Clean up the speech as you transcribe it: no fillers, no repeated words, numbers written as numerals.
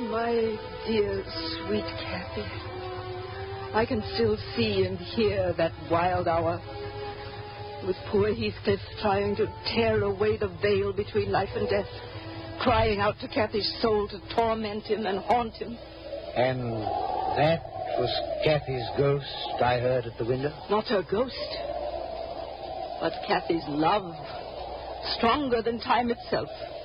my dear, sweet Kathy. I can still see and hear that wild hour, with poor Heathcliff trying to tear away the veil between life and death, crying out to Kathy's soul to torment him and haunt him. And that was Kathy's ghost I heard at the window? Not her ghost, but Kathy's love, stronger than time itself.